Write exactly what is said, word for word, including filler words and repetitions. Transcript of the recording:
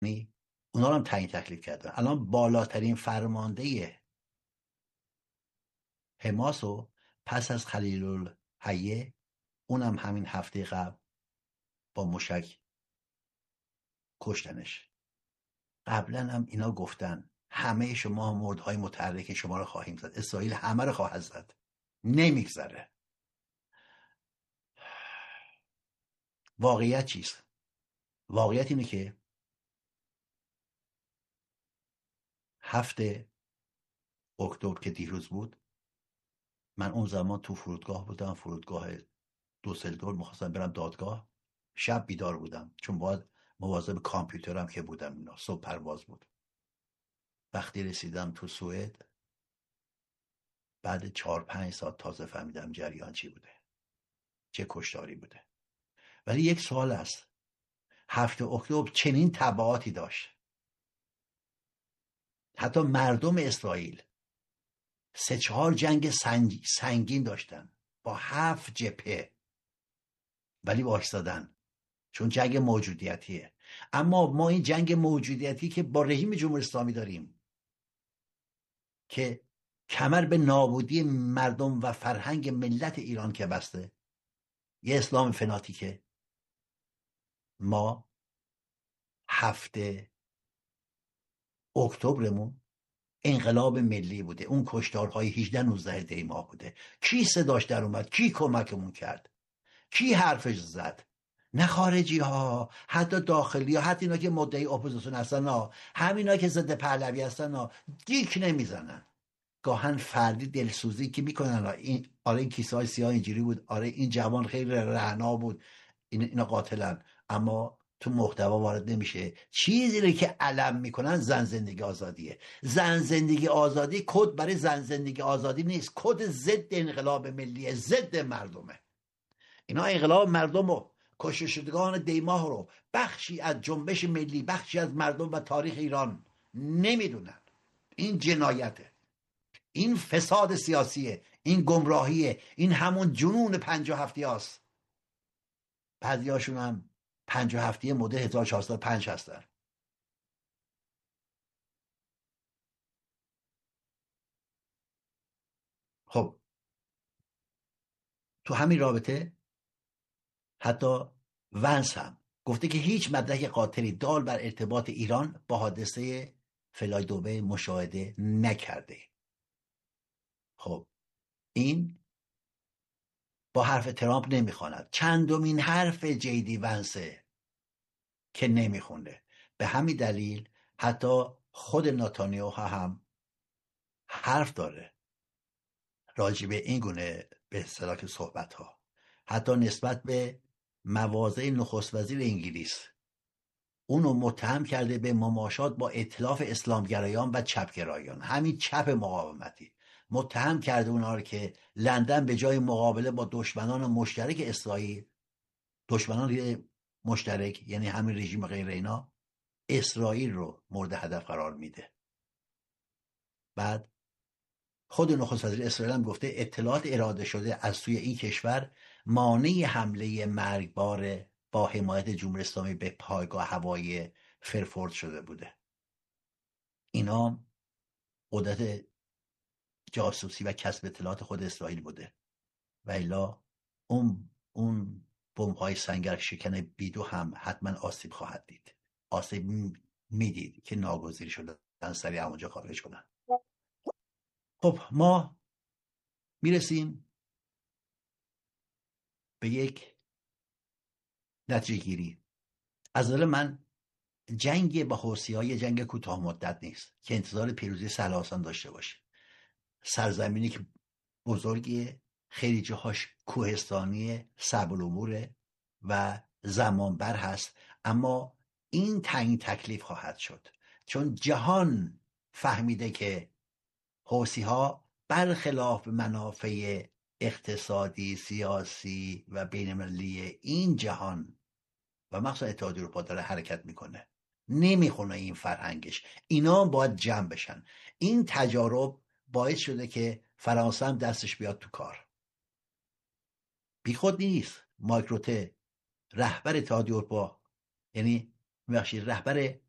اونا رو هم تعیین تکلیف کردن. الان بالاترین فرمانده حماس و پس از خلیل الحیه، اونم همین هفته قبل با موشک کشتنش. قبلا هم اینا گفتن همه شما مردهای متحرک شما رو خواهیم زد، اسرائیل همه رو خواهد زد، نمیگذره. واقعیت چیست؟ واقعیت اینه که هفته اکتبر که دیروز بود، من اون زمان تو فرودگاه بودم، فرودگاه دوسلدور، میخواستم برم دادگاه. شب بیدار بودم چون باید مواظب کامپیوترم که بودم، اینا صبح پرواز بود. وقتی رسیدم تو سوئد بعد چهار پنج ساعت تازه فهمیدم جریان چی بوده، چه کشتاری بوده. ولی یک سوال هست، هفته اکتبر چنین تبعاتی داشت، حتی مردم اسرائیل سه چهار جنگ سنگ... سنگین داشتن با هفت جبهه، ولی وایستادن چون جنگ موجودیتیه. اما ما این جنگ موجودیتی که با رژیم جمهوری اسلامی داریم که کمر به نابودی مردم و فرهنگ ملت ایران که بسته، یه اسلام فناتیکه، ما هفته اکتبرمون انقلاب ملی بوده، اون کشتارهای هجده نوزده دی ماه بوده. کی صداش در اومد؟ کی کمکمون کرد؟ کی حرفش زد؟ نه خارجی ها، حتی داخلی ها، حتی اینا که مدعی اپوزیسیون هستن ها، همینا که ضد پهلوی هستن ها، دیک نمیزنن. گاهن فردی دلسوزی که میکنن، این آره این کیسه های سیاه اینجوری بود، آره این جوان خیلی رعنا بود، این اینا قاتلن، اما تو محتوا وارد نمیشه. چیزی رو که علم میکنن زن زندگی آزادیه. زن زندگی آزادی کد برای زن زندگی آزادی نیست، کد ضد انقلاب ملیه، ضد مردمه. اینا انقلاب مردم رو، کشته شدگان دیماه رو بخشی از جنبش ملی، بخشی از مردم و تاریخ ایران نمیدونن. این جنایته، این فساد سیاسیه، این گمراهیه، این همون جنون پنجاه هفتی هاست. بعضی هاشون هم پنجاه هفتی مدل هزار و چهارصد و پنج هستن. خب تو همین رابطه حتی ونس هم گفته که هیچ مدرک قاطعی دال بر ارتباط ایران با حادثه فلای دوبه مشاهده نکرده. خب این با حرف ترامپ نمیخواند، چندمین حرف جیدی ونسه که نمیخونه. به همین دلیل حتی خود نتانیاهو هم حرف داره راجبه این گونه به اصطلاح صحبت ها، حتی نسبت به مواضع نخست وزیر انگلیس اونو متهم کرده به مماشات با ائتلاف اسلامگرایان و چپگرایان، همین چپ مقاومتی. متهم کرده اونها رو که لندن به جای مقابله با دشمنان مشترک اسرائیل، دشمنان مشترک یعنی همین رژیم غیر اینا، اسرائیل رو مورد هدف قرار میده. بعد خود نخست وزیر اسرائیل هم گفته اطلاعات اراده شده از سوی این کشور مانع حمله مرگبار با حمایت جمهوری اسلامی به پایگاه هوایی فرفورد شده بوده. اینا قدرت جاسوسی و کسب اطلاعات خود اسرائیل بوده، و الا اون اون بمب‌های سنگر شکن بیدو هم حتما آسیب خواهد دید، آسیب میدید که ناگزیر شدن سریع همونجا خارج کنن. خب ما میرسیم به یک نتیجه گیری. از نظر من جنگ با حوثی‌ها جنگ کوتاه مدت نیست که انتظار پیروزی سهل آسان داشته باشه. سرزمینی که بزرگیه، خیلی جاهاش کوهستانی، صعب الاموره و زمانبر هست، اما این تعیین تکلیف خواهد شد چون جهان فهمیده که حوثی‌ها برخلاف منافع اقتصادی، سیاسی و بین‌المللی این جهان و مخصوصا اتحادیه اروپا داره حرکت میکنه، نمیخونه این فرهنگش. اینا باید جمع بشن. این تجارب باعث شده که فرانسه هم دستش بیاد تو کار. بی خود نیست مارک روته رهبر اتحادیه اروپا، یعنی ببخشید رهبر